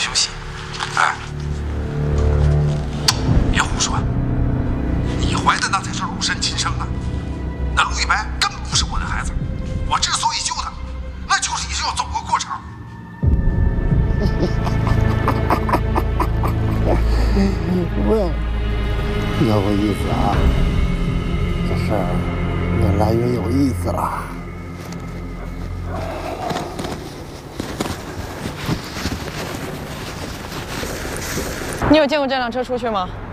休息。哎，别胡说，你怀的那才是陆深亲生的，那陆一白根本不是我的孩子。我之所以救他，那就是也是要走个过场。 喂，有意思啊，这事儿越来越有意思了。 你有见过这辆车出去吗？